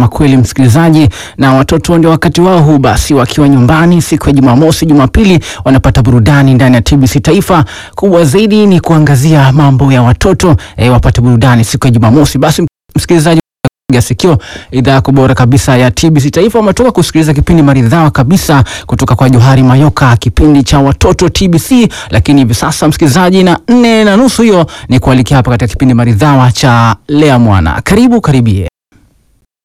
ama kweli msikilizaji, na watoto ndio wakati wao huu basi wakiwa nyumbani siku ya Jumamosi, Jumapili wanapata burudani ndani ya TBC Taifa. Kubwa zaidi ni kuangazia mambo ya watoto wapate burudani siku ya Jumamosi. Basi msikilizaji sikio, idhaa bora kabisa ya TBC Taifa umetoka kusikiliza kipindi maridhawa kabisa kutoka kwa Johari Mayoka, kipindi cha watoto TBC. Lakini hivi sasa msikilizaji, na 4:30 hiyo ni kualika hapa katika kipindi maridhawa cha Lea Mwana. Karibie.